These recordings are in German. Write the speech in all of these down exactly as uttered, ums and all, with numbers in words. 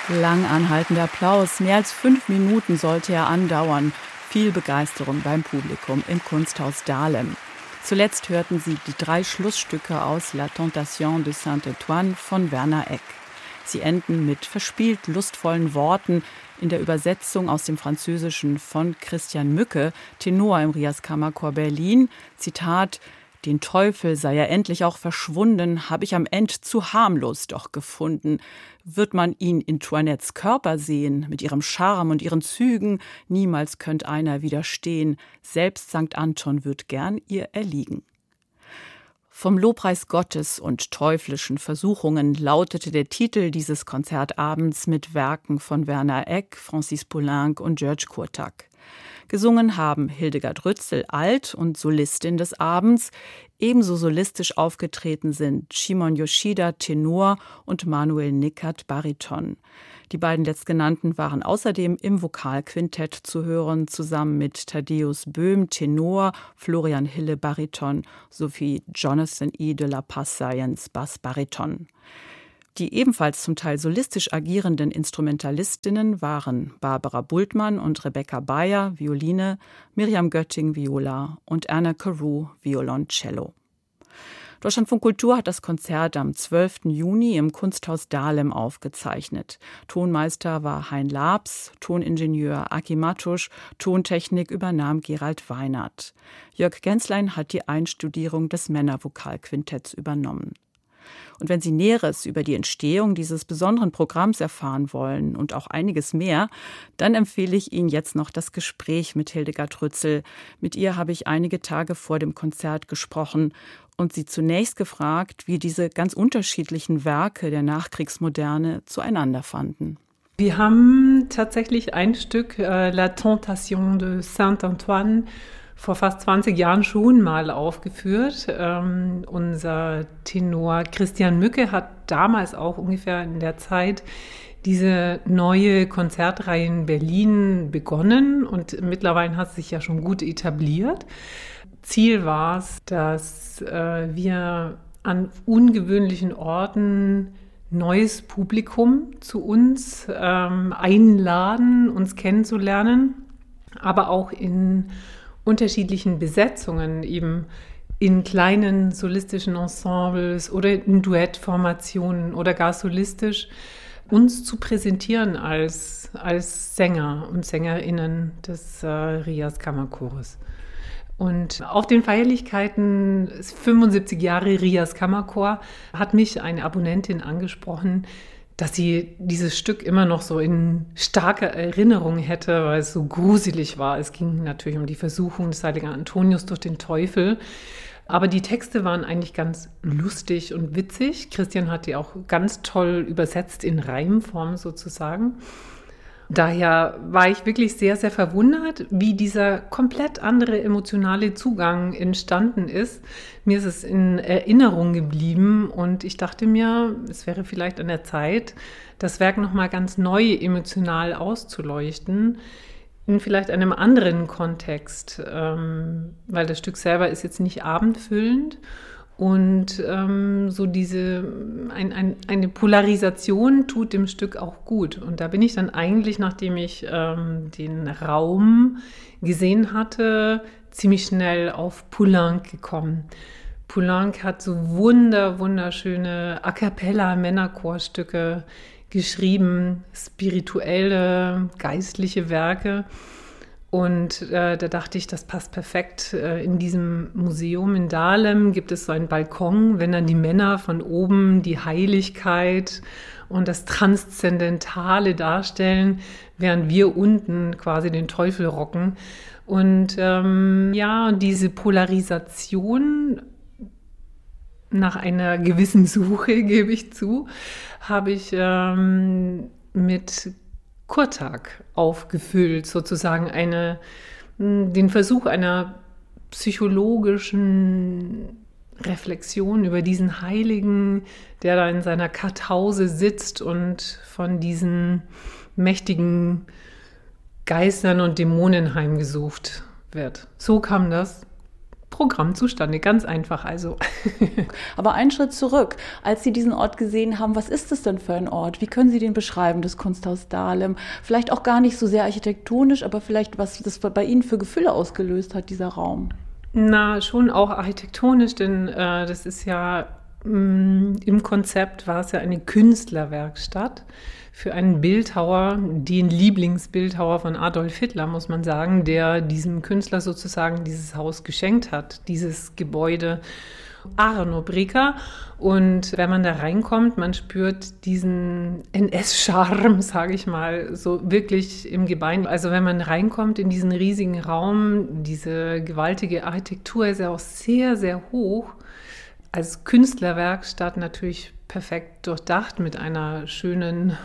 Lang anhaltender Applaus, mehr als fünf Minuten sollte er andauern. Viel Begeisterung beim Publikum im Kunsthaus Dahlem. Zuletzt hörten Sie die drei Schlussstücke aus La Tentation de Saint-Antoine von Werner Egk. Sie enden mit verspielt lustvollen Worten in der Übersetzung aus dem Französischen von Christian Mücke, Tenor im Rias Kammerchor Berlin. Zitat: Den Teufel sei er endlich auch verschwunden, hab ich am End zu harmlos doch gefunden. Wird man ihn in Toinettes Körper sehen, mit ihrem Charme und ihren Zügen, niemals könnt einer widerstehen, selbst Sankt Anton würd gern ihr erliegen. Vom Lobpreis Gottes und teuflischen Versuchungen lautete der Titel dieses Konzertabends mit Werken von Werner Egk, Francis Poulenc und György Kurtak. Gesungen haben Hildegard Rützel Alt und Solistin des Abends. Ebenso solistisch aufgetreten sind Shimon Yoshida Tenor und Manuel Nickert Bariton. Die beiden letztgenannten waren außerdem im Vokalquintett zu hören, zusammen mit Thaddeus Böhm Tenor, Florian Hille Bariton sowie Jonathan E. de la Paz-Science Bassbariton. Die ebenfalls zum Teil solistisch agierenden Instrumentalistinnen waren Barbara Bultmann und Rebecca Bayer, Violine, Miriam Götting, Viola und Erna Carew, Violoncello. Deutschlandfunk Kultur hat das Konzert am zwölften Juni im Kunsthaus Dahlem aufgezeichnet. Tonmeister war Hein Labs, Toningenieur Aki Matusch, Tontechnik übernahm Gerald Weinert. Jörg Genslein hat die Einstudierung des Männervokalquintetts übernommen. Und wenn Sie Näheres über die Entstehung dieses besonderen Programms erfahren wollen und auch einiges mehr, dann empfehle ich Ihnen jetzt noch das Gespräch mit Hildegard Rützel. Mit ihr habe ich einige Tage vor dem Konzert gesprochen und sie zunächst gefragt, wie diese ganz unterschiedlichen Werke der Nachkriegsmoderne zueinander fanden. Wir haben tatsächlich ein Stück, äh, La Tentation de Saint-Antoine, vor fast zwanzig Jahren schon mal aufgeführt. Ähm, unser Tenor Christian Mücke hat damals auch ungefähr in der Zeit diese neue Konzertreihe in Berlin begonnen und mittlerweile hat es sich ja schon gut etabliert. Ziel war es, dass äh, wir an ungewöhnlichen Orten neues Publikum zu uns ähm, einladen, uns kennenzulernen, aber auch in unterschiedlichen Besetzungen, eben in kleinen solistischen Ensembles oder in Duettformationen oder gar solistisch, uns zu präsentieren als, als Sänger und Sängerinnen des äh, Rias Kammerchores. Und auf den Feierlichkeiten fünfundsiebzig Jahre Rias Kammerchor hat mich eine Abonnentin angesprochen, dass sie dieses Stück immer noch so in starker Erinnerung hätte, weil es so gruselig war. Es ging natürlich um die Versuchung des heiligen Antonius durch den Teufel. Aber die Texte waren eigentlich ganz lustig und witzig. Christian hat die auch ganz toll übersetzt in Reimform sozusagen. Daher war ich wirklich sehr, sehr verwundert, wie dieser komplett andere emotionale Zugang entstanden ist. Mir ist es in Erinnerung geblieben und ich dachte mir, es wäre vielleicht an der Zeit, das Werk nochmal ganz neu emotional auszuleuchten, in vielleicht einem anderen Kontext, ähm, weil das Stück selber ist jetzt nicht abendfüllend. Und ähm, so diese ein, ein, eine Polarisation tut dem Stück auch gut. Und da bin ich dann eigentlich, nachdem ich ähm, den Raum gesehen hatte, ziemlich schnell auf Poulenc gekommen. Poulenc hat so wunder, wunderschöne A cappella Männerchorstücke geschrieben, spirituelle, geistliche Werke. Und äh, da dachte ich, das passt perfekt. Äh, in diesem Museum in Dahlem gibt es so einen Balkon, wenn dann die Männer von oben die Heiligkeit und das Transzendentale darstellen, während wir unten quasi den Teufel rocken. Und ähm, ja, diese Polarisation nach einer gewissen Suche, gebe ich zu, habe ich ähm, mit Kurtak aufgefüllt, sozusagen eine, den Versuch einer psychologischen Reflexion über diesen Heiligen, der da in seiner Kartause sitzt und von diesen mächtigen Geistern und Dämonen heimgesucht wird. So kam das Programm zustande. Ganz einfach also. Aber einen Schritt zurück. Als Sie diesen Ort gesehen haben, was ist das denn für ein Ort? Wie können Sie den beschreiben, das Kunsthaus Dahlem? Vielleicht auch gar nicht so sehr architektonisch, aber vielleicht, was das bei Ihnen für Gefühle ausgelöst hat, dieser Raum? Na, schon auch architektonisch, denn äh, das ist ja mh, im Konzept war es ja eine Künstlerwerkstatt für einen Bildhauer, den Lieblingsbildhauer von Adolf Hitler, muss man sagen, der diesem Künstler sozusagen dieses Haus geschenkt hat, dieses Gebäude. Arno Breker. Und wenn man da reinkommt, man spürt diesen N S-Charme, sage ich mal, so wirklich im Gebein. Also wenn man reinkommt in diesen riesigen Raum, diese gewaltige Architektur ist ja auch sehr, sehr hoch. Als Künstlerwerkstatt natürlich perfekt durchdacht mit einer schönen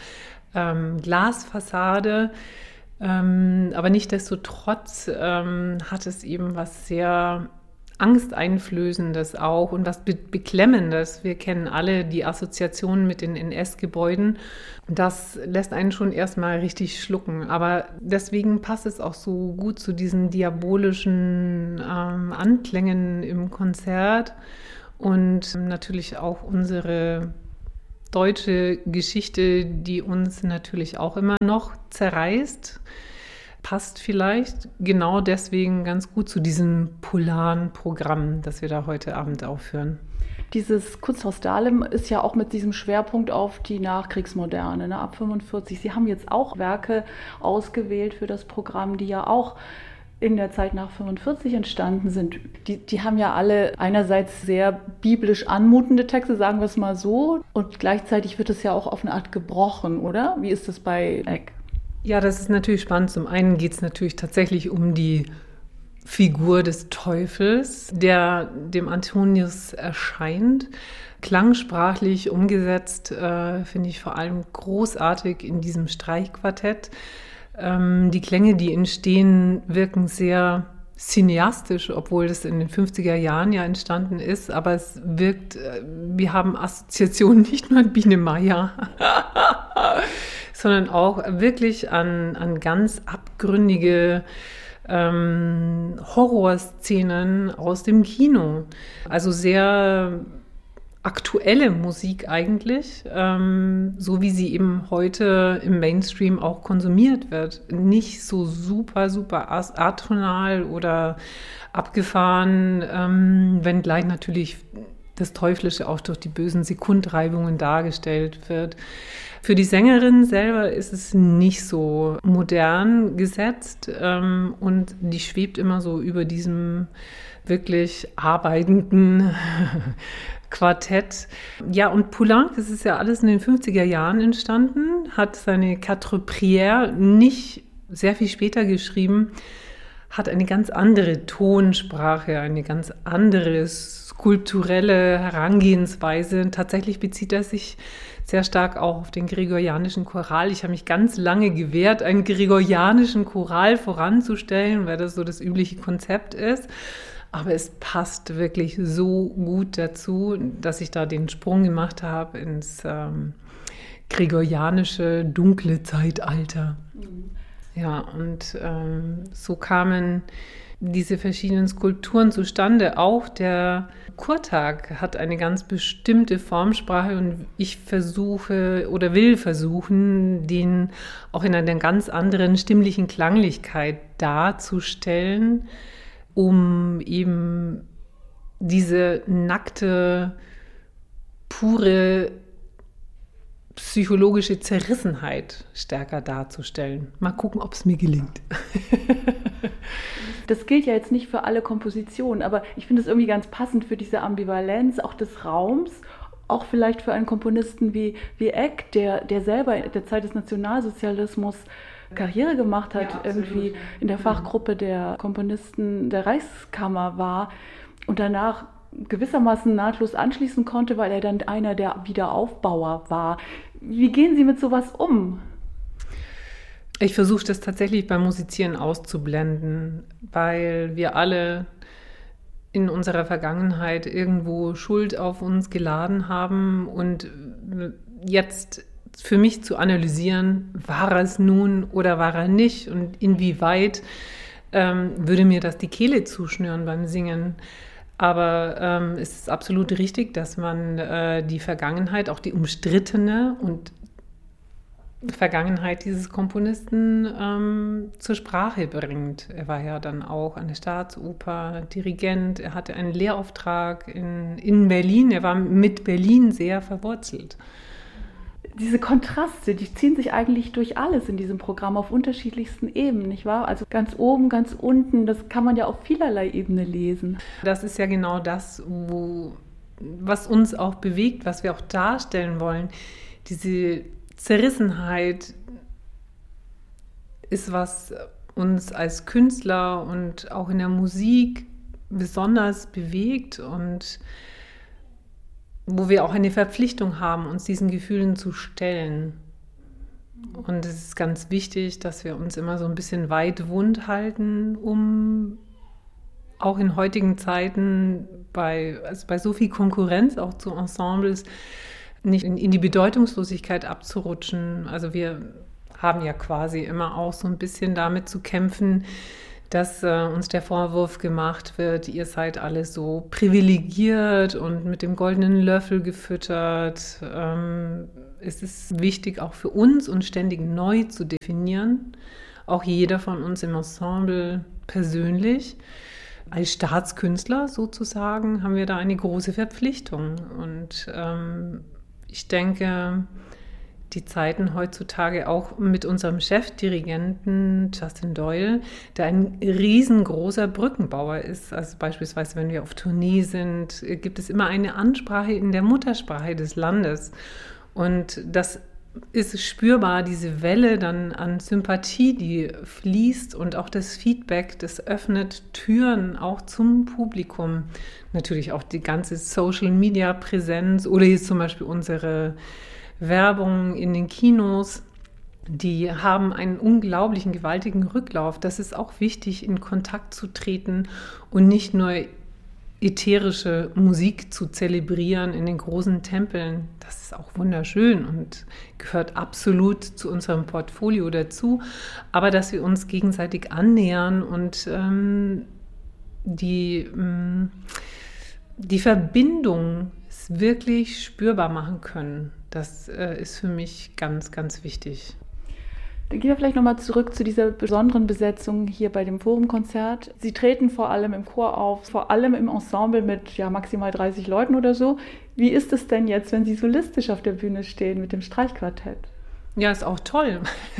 ähm, Glasfassade. Ähm, aber nichtsdestotrotz ähm, hat es eben was sehr Angsteinflößendes auch und was Be- Beklemmendes. Wir kennen alle die Assoziationen mit den N S-Gebäuden. Das lässt einen schon erstmal richtig schlucken. Aber deswegen passt es auch so gut zu diesen diabolischen ähm, Anklängen im Konzert und natürlich auch unsere deutsche Geschichte, die uns natürlich auch immer noch zerreißt. Passt vielleicht genau deswegen ganz gut zu diesem polaren Programm, das wir da heute Abend aufführen. Dieses Kunsthaus Dahlem ist ja auch mit diesem Schwerpunkt auf die Nachkriegsmoderne, ne, ab fünfundvierzig. Sie haben jetzt auch Werke ausgewählt für das Programm, die ja auch in der Zeit nach fünfundvierzig entstanden sind. Die, die haben ja alle einerseits sehr biblisch anmutende Texte, sagen wir es mal so, und gleichzeitig wird es ja auch auf eine Art gebrochen, oder? Wie ist das bei Eck? Ja, das ist natürlich spannend. Zum einen geht es natürlich tatsächlich um die Figur des Teufels, der dem Antonius erscheint. Klangsprachlich umgesetzt, äh, finde ich vor allem großartig in diesem Streichquartett. Ähm, die Klänge, die entstehen, wirken sehr cineastisch, obwohl das in den fünfziger Jahren ja entstanden ist, aber es wirkt, wir haben Assoziationen nicht nur an Biene Meier, sondern auch wirklich an, an ganz abgründige ähm, Horrorszenen aus dem Kino. Also sehr aktuelle Musik eigentlich, ähm, so wie sie eben heute im Mainstream auch konsumiert wird. Nicht so super, super atonal oder abgefahren, ähm, wenngleich natürlich das Teuflische auch durch die bösen Sekundreibungen dargestellt wird. Für die Sängerin selber ist es nicht so modern gesetzt ähm, und die schwebt immer so über diesem wirklich arbeitenden Quartett. Ja, und Poulenc, das ist ja alles in den fünfziger Jahren entstanden, hat seine Quatre Prières nicht sehr viel später geschrieben, hat eine ganz andere Tonsprache, eine ganz andere skulpturelle Herangehensweise. Tatsächlich bezieht er sich sehr stark auch auf den gregorianischen Choral. Ich habe mich ganz lange gewehrt, einen gregorianischen Choral voranzustellen, weil das so das übliche Konzept ist. Aber es passt wirklich so gut dazu, dass ich da den Sprung gemacht habe ins ähm, gregorianische dunkle Zeitalter. Mhm. Ja, und ähm, so kamen diese verschiedenen Skulpturen zustande. Auch der Kurtag hat eine ganz bestimmte Formsprache und ich versuche oder will versuchen, den auch in einer ganz anderen stimmlichen Klanglichkeit darzustellen, um eben diese nackte, pure psychologische Zerrissenheit stärker darzustellen. Mal gucken, ob es mir gelingt. Das gilt ja jetzt nicht für alle Kompositionen, aber ich finde es irgendwie ganz passend für diese Ambivalenz auch des Raums, auch vielleicht für einen Komponisten wie, wie Eck, der, der selber in der Zeit des Nationalsozialismus Karriere gemacht hat, ja, irgendwie in der Fachgruppe der Komponisten der Reichskammer war und danach gewissermaßen nahtlos anschließen konnte, weil er dann einer der Wiederaufbauer war. Wie gehen Sie mit sowas um? Ich versuche das tatsächlich beim Musizieren auszublenden, weil wir alle in unserer Vergangenheit irgendwo Schuld auf uns geladen haben und jetzt für mich zu analysieren, war er es nun oder war er nicht und inwieweit ähm, würde mir das die Kehle zuschnüren beim Singen. Aber ähm, es ist absolut richtig, dass man äh, die Vergangenheit, auch die umstrittene und Vergangenheit dieses Komponisten ähm, zur Sprache bringt. Er war ja dann auch an der Staatsoper Dirigent, er hatte einen Lehrauftrag in, in Berlin, er war mit Berlin sehr verwurzelt. Diese Kontraste, die ziehen sich eigentlich durch alles in diesem Programm auf unterschiedlichsten Ebenen, nicht wahr? Also ganz oben, ganz unten, das kann man ja auf vielerlei Ebene lesen. Das ist ja genau das, wo, was uns auch bewegt, was wir auch darstellen wollen. Diese Zerrissenheit ist, was uns als Künstler und auch in der Musik besonders bewegt und wo wir auch eine Verpflichtung haben, uns diesen Gefühlen zu stellen. Und es ist ganz wichtig, dass wir uns immer so ein bisschen weit wund halten, um auch in heutigen Zeiten bei, also bei so viel Konkurrenz auch zu Ensembles nicht in, in die Bedeutungslosigkeit abzurutschen. Also wir haben ja quasi immer auch so ein bisschen damit zu kämpfen, dass äh, uns der Vorwurf gemacht wird, ihr seid alle so privilegiert und mit dem goldenen Löffel gefüttert. Ähm, es ist wichtig, auch für uns, uns ständig neu zu definieren. Auch jeder von uns im Ensemble persönlich. Als Staatskünstler sozusagen haben wir da eine große Verpflichtung. Und ähm, ich denke, die Zeiten heutzutage auch mit unserem Chefdirigenten Justin Doyle, der ein riesengroßer Brückenbauer ist. Also beispielsweise, wenn wir auf Tournee sind, gibt es immer eine Ansprache in der Muttersprache des Landes. Und das ist spürbar, diese Welle dann an Sympathie, die fließt und auch das Feedback, das öffnet Türen auch zum Publikum. Natürlich auch die ganze Social-Media-Präsenz oder jetzt zum Beispiel unsere Werbung in den Kinos, die haben einen unglaublichen, gewaltigen Rücklauf. Das ist auch wichtig, in Kontakt zu treten und nicht nur ätherische Musik zu zelebrieren in den großen Tempeln. Das ist auch wunderschön und gehört absolut zu unserem Portfolio dazu. Aber dass wir uns gegenseitig annähern und ähm, die, ähm, die Verbindung wirklich spürbar machen können, das äh, ist für mich ganz, ganz wichtig. Dann gehen wir vielleicht nochmal zurück zu dieser besonderen Besetzung hier bei dem Forumkonzert. Sie treten vor allem im Chor auf, vor allem im Ensemble mit ja, maximal dreißig Leuten oder so. Wie ist es denn jetzt, wenn Sie solistisch auf der Bühne stehen mit dem Streichquartett? Ja, ist auch toll.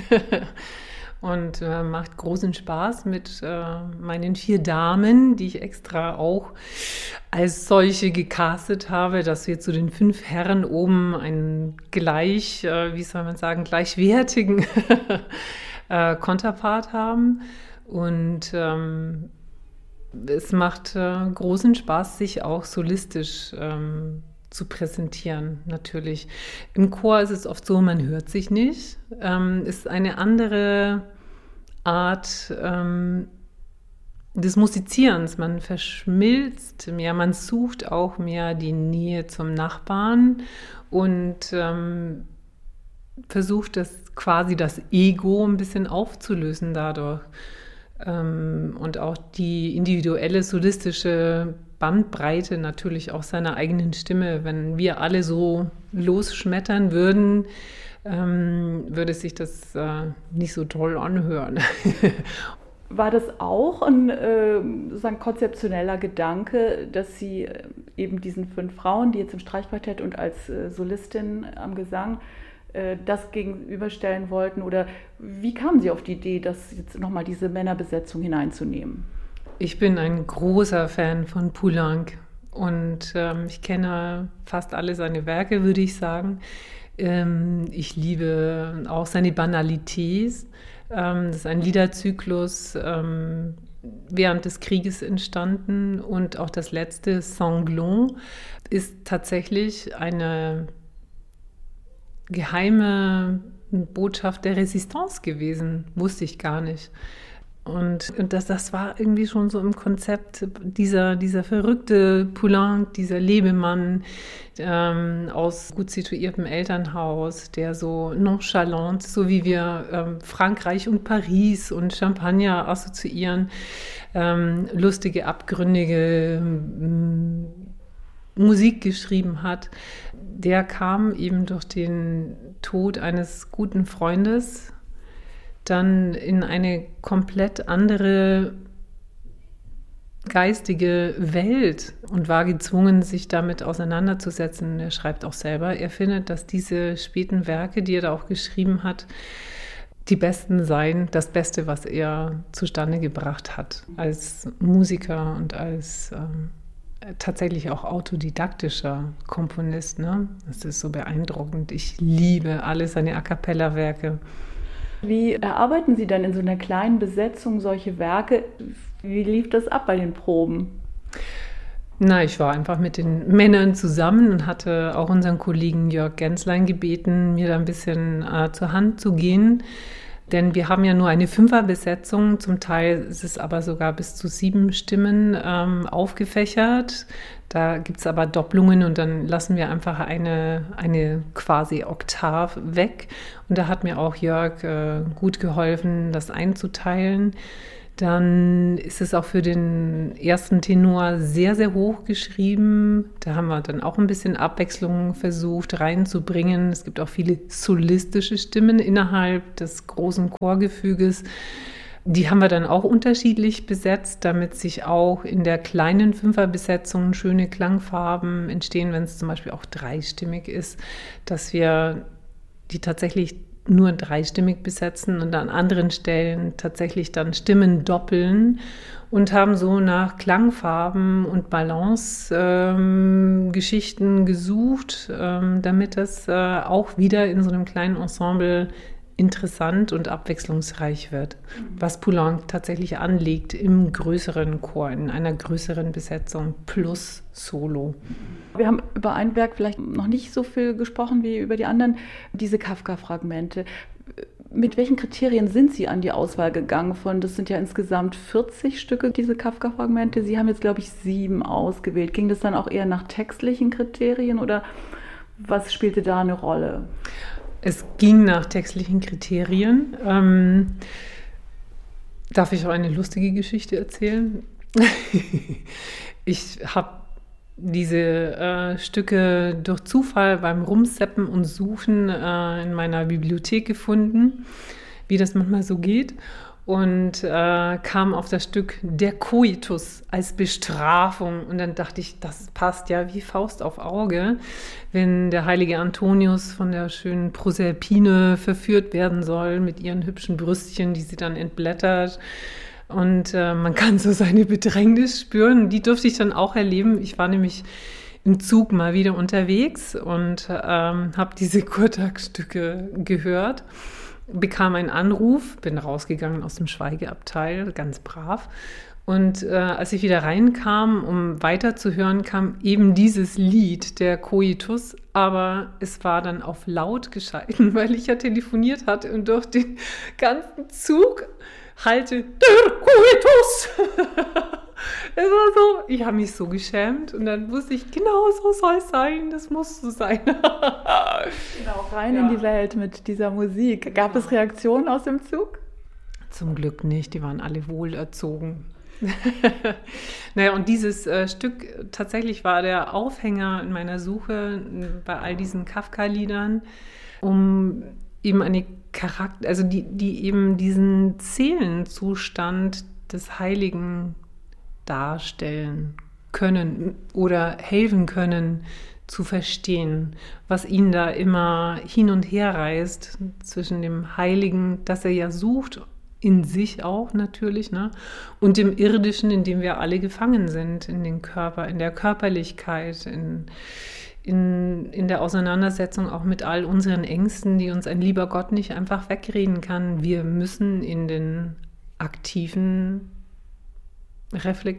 Und äh, macht großen Spaß mit äh, meinen vier Damen, die ich extra auch als solche gecastet habe, dass wir zu den fünf Herren oben einen gleich, äh, wie soll man sagen, gleichwertigen äh, Konterpart haben. Und ähm, es macht äh, großen Spaß, sich auch solistisch ähm, zu präsentieren, natürlich. Im Chor ist es oft so, man hört sich nicht. Ähm, ist eine andere Art ähm, des Musizierens. Man verschmilzt mehr, man sucht auch mehr die Nähe zum Nachbarn und ähm, versucht das quasi das Ego ein bisschen aufzulösen dadurch. Ähm, und auch die individuelle solistische Bandbreite natürlich auch seiner eigenen Stimme. Wenn wir alle so losschmettern würden, ähm, würde sich das äh, nicht so toll anhören. War das auch ein äh, sozusagen konzeptioneller Gedanke, dass Sie äh, eben diesen fünf Frauen, die jetzt im Streichquartett und als äh, Solistin am Gesang, äh, das gegenüberstellen wollten? Oder wie kamen Sie auf die Idee, das jetzt nochmal diese Männerbesetzung hineinzunehmen? Ich bin ein großer Fan von Poulenc und ähm, ich kenne fast alle seine Werke, würde ich sagen. Ähm, ich liebe auch seine Banalität. Ähm, das ist ein Liederzyklus ähm, während des Krieges entstanden und auch das letzte Sanglon ist tatsächlich eine geheime Botschaft der Resistance gewesen, wusste ich gar nicht. Und, und das, das war irgendwie schon so im Konzept, dieser, dieser verrückte Poulenc, dieser Lebemann ähm, aus gut situiertem Elternhaus, der so nonchalant, so wie wir ähm, Frankreich und Paris und Champagner assoziieren, ähm, lustige, abgründige ähm, Musik geschrieben hat, der kam eben durch den Tod eines guten Freundes dann in eine komplett andere geistige Welt und war gezwungen, sich damit auseinanderzusetzen. Er schreibt auch selber, er findet, dass diese späten Werke, die er da auch geschrieben hat, die besten seien, das Beste, was er zustande gebracht hat als Musiker und als ähm, tatsächlich auch autodidaktischer Komponist. Ne? Das ist so beeindruckend. Ich liebe alle seine A-cappella-Werke. Wie erarbeiten Sie dann in so einer kleinen Besetzung solche Werke? Wie lief das ab bei den Proben? Na, ich war einfach mit den Männern zusammen und hatte auch unseren Kollegen Jörg Genslein gebeten, mir da ein bisschen äh, zur Hand zu gehen. Denn wir haben ja nur eine Fünferbesetzung, zum Teil ist es aber sogar bis zu sieben Stimmen ähm, aufgefächert. Da gibt es aber Doppelungen und dann lassen wir einfach eine, eine quasi Oktav weg. Und da hat mir auch Jörg äh, gut geholfen, das einzuteilen. Dann ist es auch für den ersten Tenor sehr, sehr hoch geschrieben. Da haben wir dann auch ein bisschen Abwechslung versucht reinzubringen. Es gibt auch viele solistische Stimmen innerhalb des großen Chorgefüges. Die haben wir dann auch unterschiedlich besetzt, damit sich auch in der kleinen Fünferbesetzung schöne Klangfarben entstehen, wenn es zum Beispiel auch dreistimmig ist, dass wir die tatsächlich nur dreistimmig besetzen und an anderen Stellen tatsächlich dann Stimmen doppeln und haben so nach Klangfarben und Balance-Geschichten ähm, gesucht, ähm, damit das äh, auch wieder in so einem kleinen Ensemble interessant und abwechslungsreich wird, was Poulenc tatsächlich anlegt im größeren Chor, in einer größeren Besetzung plus Solo. Wir haben über ein Werk vielleicht noch nicht so viel gesprochen wie über die anderen, diese Kafka-Fragmente. Mit welchen Kriterien sind Sie an die Auswahl gegangen von, das sind ja insgesamt vierzig Stücke, diese Kafka-Fragmente. Sie haben jetzt, glaube ich, sieben ausgewählt. Ging das dann auch eher nach textlichen Kriterien oder was spielte da eine Rolle? Es ging nach textlichen Kriterien. Ähm, darf ich auch eine lustige Geschichte erzählen? Ich habe diese äh, Stücke durch Zufall beim Rumseppen und Suchen äh, in meiner Bibliothek gefunden, wie das manchmal so geht. Und äh, kam auf das Stück Der Koitus als Bestrafung. Und dann dachte ich, das passt ja wie Faust auf Auge, wenn der heilige Antonius von der schönen Proserpine verführt werden soll mit ihren hübschen Brüstchen, die sie dann entblättert. Und äh, man kann so seine Bedrängnis spüren. Die durfte ich dann auch erleben. Ich war nämlich im Zug mal wieder unterwegs und ähm, habe diese Kurtags-Stücke gehört. Bekam einen Anruf, bin rausgegangen aus dem Schweigeabteil, ganz brav. Und äh, als ich wieder reinkam, um weiterzuhören, kam eben dieses Lied, der Koitus, aber es war dann auf laut geschalten, weil ich ja telefoniert hatte und durch den ganzen Zug halte der Koitus. Es war so, ich habe mich so geschämt und dann wusste ich, genau so soll es sein, das muss so sein. Genau, rein ja. in die Welt mit dieser Musik. Gab es Reaktionen aus dem Zug? Zum Glück nicht, die waren alle wohlerzogen. Naja, und dieses äh, Stück tatsächlich war der Aufhänger in meiner Suche bei all diesen Kafka-Liedern, um eben eine Charakter, also die, die eben diesen Seelenzustand des Heiligen darstellen können oder helfen können zu verstehen, was ihn da immer hin und her reißt zwischen dem Heiligen, das er ja sucht, in sich auch natürlich, ne, und dem Irdischen, in dem wir alle gefangen sind, in den Körper, in der Körperlichkeit, in, in, in der Auseinandersetzung auch mit all unseren Ängsten, die uns ein lieber Gott nicht einfach wegreden kann. Wir müssen in den aktiven,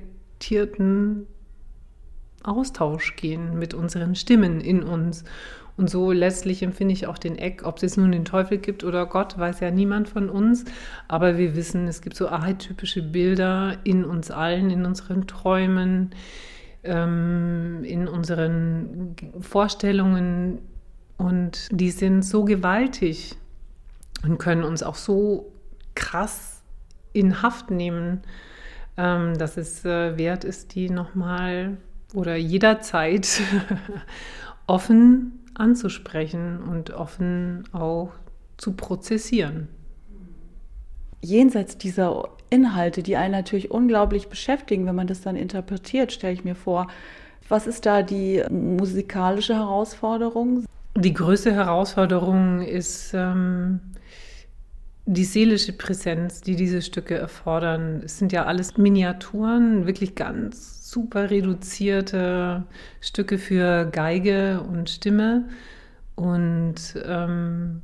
reflektierten Austausch gehen mit unseren Stimmen in uns. Und so letztlich empfinde ich auch den Eck, ob es nun den Teufel gibt oder Gott, weiß ja niemand von uns. Aber wir wissen, es gibt so archetypische Bilder in uns allen, in unseren Träumen, ähm, in unseren Vorstellungen. Und die sind so gewaltig und können uns auch so krass in Haft nehmen, ähm, dass es äh, wert ist, die nochmal oder jederzeit offen anzusprechen und offen auch zu prozessieren. Jenseits dieser Inhalte, die einen natürlich unglaublich beschäftigen, wenn man das dann interpretiert, stelle ich mir vor, was ist da die musikalische Herausforderung? Die größte Herausforderung ist ähm, die seelische Präsenz, die diese Stücke erfordern. Es sind ja alles Miniaturen, wirklich ganz super reduzierte Stücke für Geige und Stimme. Und ähm,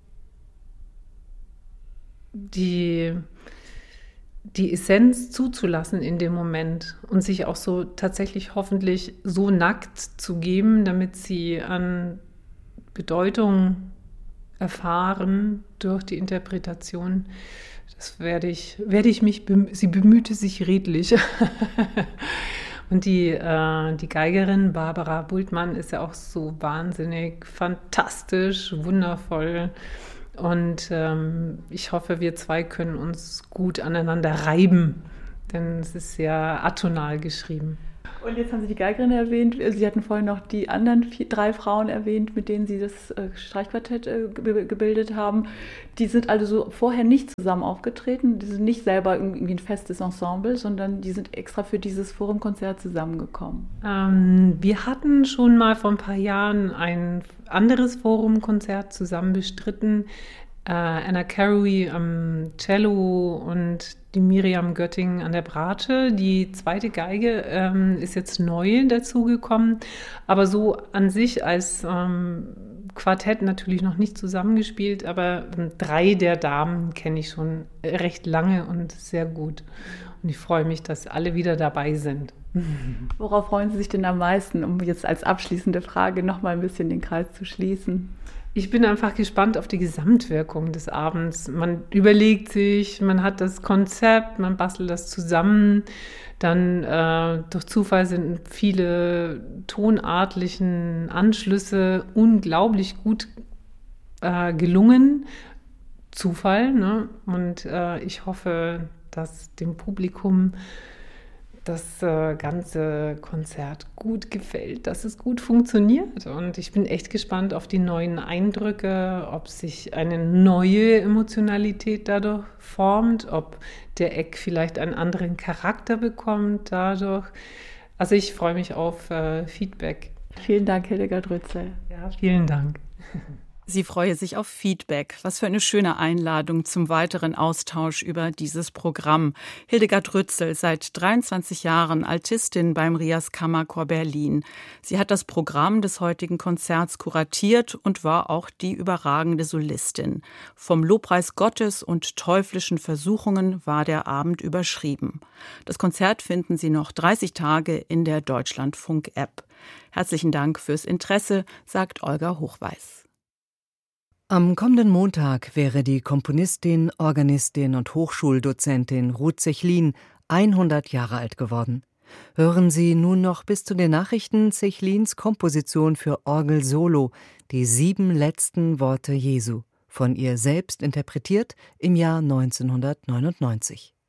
die, die Essenz zuzulassen in dem Moment und sich auch so tatsächlich hoffentlich so nackt zu geben, damit sie an Bedeutung erfahren durch die Interpretation. Das werde ich, werde ich mich, sie bemühte sich redlich. Und die, äh, die Geigerin Barbara Bultmann ist ja auch so wahnsinnig fantastisch, wundervoll. Und ähm, ich hoffe, wir zwei können uns gut aneinander reiben, denn es ist sehr atonal geschrieben. Und jetzt haben Sie die Geigerin erwähnt. Sie hatten vorhin noch die anderen vier, drei Frauen erwähnt, mit denen Sie das äh, Streichquartett äh, ge- gebildet haben. Die sind also so vorher nicht zusammen aufgetreten. Die sind nicht selber irgendwie ein festes Ensemble, sondern die sind extra für dieses Forumkonzert zusammengekommen. Ähm, wir hatten schon mal vor ein paar Jahren ein anderes Forumkonzert zusammen bestritten. Äh, Anna Carewy am Cello und die Miriam Götting an der Bratsche. Die zweite Geige ähm, ist jetzt neu dazugekommen, aber so an sich als ähm, Quartett natürlich noch nicht zusammengespielt, aber ähm, drei der Damen kenne ich schon recht lange und sehr gut. Und ich freue mich, dass alle wieder dabei sind. Worauf freuen Sie sich denn am meisten, um jetzt als abschließende Frage noch mal ein bisschen den Kreis zu schließen? Ich bin einfach gespannt auf die Gesamtwirkung des Abends. Man überlegt sich, man hat das Konzept, man bastelt das zusammen. Dann äh, durch Zufall sind viele tonartlichen Anschlüsse unglaublich gut äh, gelungen. Zufall, ne? Und äh, ich hoffe, dass dem Publikum das äh, ganze Konzert gut gefällt, dass es gut funktioniert. Und ich bin echt gespannt auf die neuen Eindrücke, ob sich eine neue Emotionalität dadurch formt, ob der Eck vielleicht einen anderen Charakter bekommt dadurch. Also ich freue mich auf äh, Feedback. Vielen Dank, Hildegard Rützel. Ja, vielen Dank. Sie freue sich auf Feedback. Was für eine schöne Einladung zum weiteren Austausch über dieses Programm. Hildegard Rützel, seit dreiundzwanzig Jahren Altistin beim Rias Kammerchor Berlin. Sie hat das Programm des heutigen Konzerts kuratiert und war auch die überragende Solistin. Vom Lobpreis Gottes und teuflischen Versuchungen war der Abend überschrieben. Das Konzert finden Sie noch dreißig Tage in der Deutschlandfunk-App. Herzlichen Dank fürs Interesse, sagt Olga Hochweiß. Am kommenden Montag wäre die Komponistin, Organistin und Hochschuldozentin Ruth Zechlin hundert Jahre alt geworden. Hören Sie nun noch bis zu den Nachrichten Zechlins Komposition für Orgel Solo, die sieben letzten Worte Jesu, von ihr selbst interpretiert im Jahr neunzehnhundertneunundneunzig.